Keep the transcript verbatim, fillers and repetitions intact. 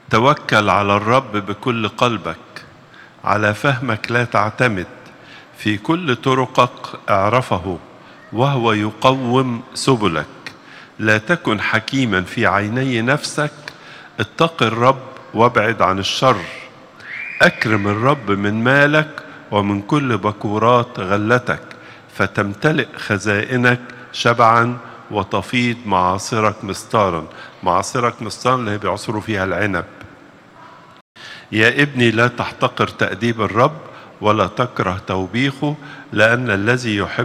توكل على الرب بكل قلبك، على فهمك لا تعتمد، في كل طرقك اعرفه وهو يقوم سبلك. لا تكن حكيما في عيني نفسك، اتق الرب وابعد عن الشر. أكرم الرب من مالك ومن كل بكورات غلتك، فتمتلئ خزائنك شبعا وتفيض معاصرك مستارا. معاصرك مستارا اللي هي بيعصروا فيها العنب. يا ابني لا تحتقر تأديب الرب ولا تكره توبيخه، لأن الذي يحب